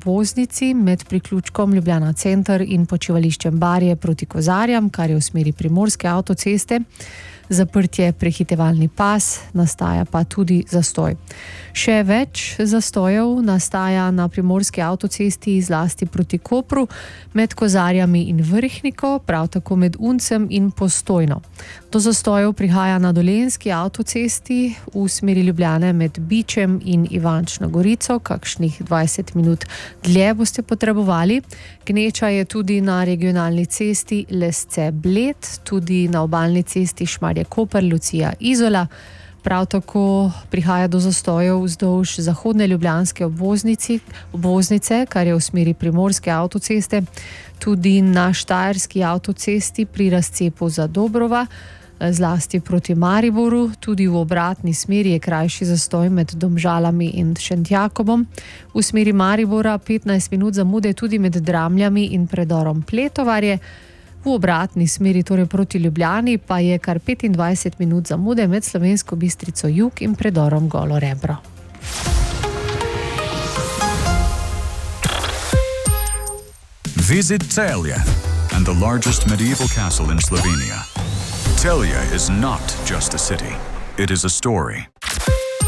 obvoznici med priključkom Ljubljana center in počivališčem Barje proti Kozarjam, kar je v smeri primorske avtoceste. Zaprtje prehitevalni pas, nastaja pa tudi zastoj. Še več zastojev nastaja na primorski avtocesti zlasti proti Kopru, med Kozarjami in Vrhniko, prav tako med Uncem in Postojno. Do zastojev prihaja na Dolenjski avtocesti v smeri Ljubljane med Bičem in Ivančno Gorico, kakšnih 20 minut dlje boste potrebovali. Gneča je tudi na regionalni cesti Lesce-Bled, tudi na obalni cesti Šmarje-Koper, Lucija-Izola. Prav tako prihaja do zastojev vzdolž zahodne ljubljanske obvoznice, kar je v smeri primorske avtoceste, tudi na štajerski avtocesti pri razcepu za Dobrova, zlasti proti Mariboru, tudi v obratni smeri je krajši zastoj med Domžalami in Šentjakobom. V smeri Maribora 15 minut zamude tudi med Dramljami in predorom Pletovarje. V obratni smeri, torej proti Ljubljani, pa je kar 25 minut zamude med Slovensko Bistrico Jug in predorom Golo Rebro. Visit Celje and the largest medieval castle in Slovenia. Celje is not just a city, it is a story.